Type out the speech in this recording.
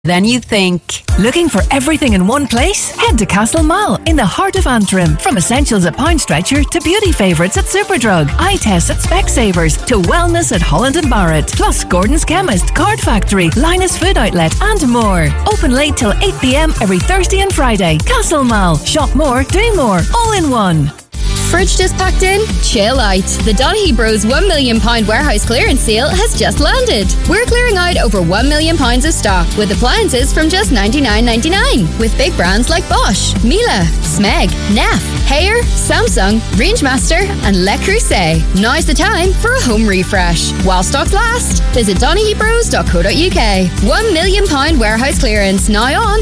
than you think. Looking for everything in one place? Head to Castle Mall in the heart of Antrim. From essentials at Pound Stretcher to beauty favourites at Superdrug, eye tests at Specsavers to wellness at Holland and Barrett. Plus Gordon's Chemist, Card Factory, Linus Food Outlet and more. Open late till 8 p.m. every Thursday and Friday. Castle Mall. Shop more, do more. All in one. Fridge just packed in? Chill out. The Donaghy Bros £1 million warehouse clearance sale has just landed. We're clearing out over £1 million of stock with appliances from just $99.99. With big brands like Bosch, Miele, Smeg, Neff, Haier, Samsung, Rangemaster and Le Creuset. Now's the time for a home refresh. While stocks last, visit DonaghyBros.co.uk. £1 million warehouse clearance now on